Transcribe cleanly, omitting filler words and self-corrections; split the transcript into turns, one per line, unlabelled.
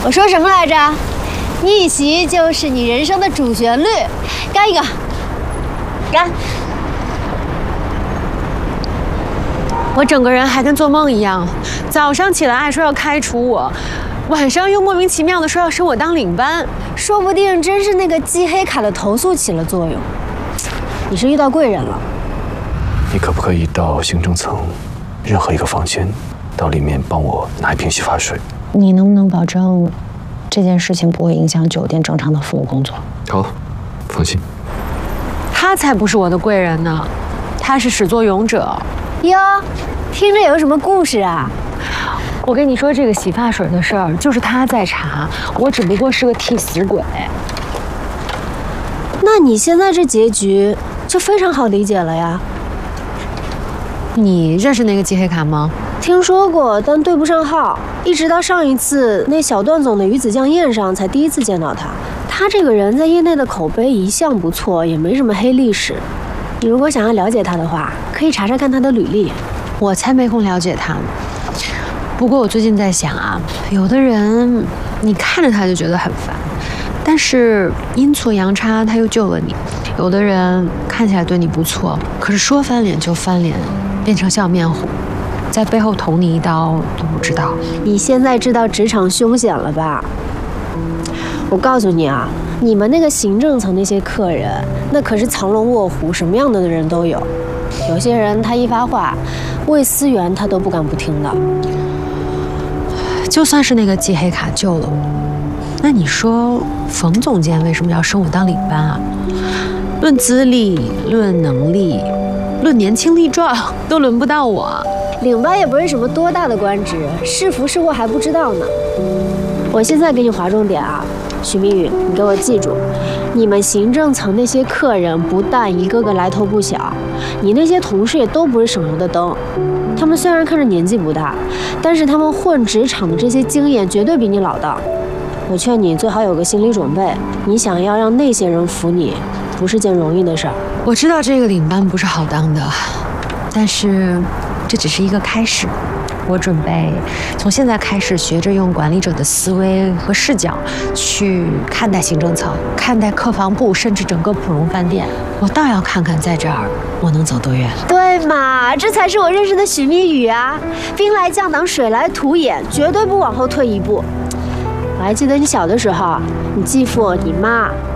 我说什么来着？逆袭就是你人生的主旋律，干一个，干！
我整个人还跟做梦一样，早上起来说要开除我，晚上又莫名其妙的说要升我当领班，
说不定真是那个记黑卡的投诉起了作用。你是遇到贵人了。
你可不可以到行政层任何一个房间，到里面帮我拿一瓶洗发水？
你能不能保证这件事情不会影响酒店正常的服务工作？
好，放心。
他才不是我的贵人呢，他是始作俑者。
哟，听着有什么故事啊？
我跟你说，这个洗发水的事儿就是他在查，我只不过是个替死鬼。
那你现在这结局就非常好理解了呀。
你认识那个记黑卡吗？
听说过，但对不上号。一直到上一次那小段总的鱼子酱宴上，才第一次见到他。他这个人在业内的口碑一向不错，也没什么黑历史。你如果想要了解他的话，可以查查看他的履历。
我才没空了解他呢。不过我最近在想啊，有的人你看着他就觉得很烦，但是阴错阳差他又救了你；有的人看起来对你不错，可是说翻脸就翻脸，变成笑面虎，在背后捅你一刀都不知道。
你现在知道职场凶险了吧？我告诉你啊，你们那个行政层那些客人，那可是藏龙卧虎，什么样的人都有。有些人他一发话，为私源他都不敢不听的。
就算是那个记黑卡救了我，那你说冯总监为什么要升我当领班啊？论资历、论能力、论年轻力壮，都轮不到我。
领班也不是什么多大的官职，是福是祸还不知道呢。我现在给你划重点啊，许明宇，你给我记住，你们行政层那些客人不但一个个来头不小，你那些同事也都不是省油的灯。他们虽然看着年纪不大，但是他们混职场的这些经验绝对比你老道。我劝你最好有个心理准备，你想要让那些人服你，不是件容易的事儿。
我知道这个领班不是好当的，但是这只是一个开始。我准备从现在开始学着用管理者的思维和视角去看待行政层，看待客房部，甚至整个普荣饭店。我倒要看看在这儿我能走多远。
对嘛，这才是我认识的许密宇啊！兵来将挡，水来土掩，绝对不往后退一步。我还记得你小的时候，你继父、你妈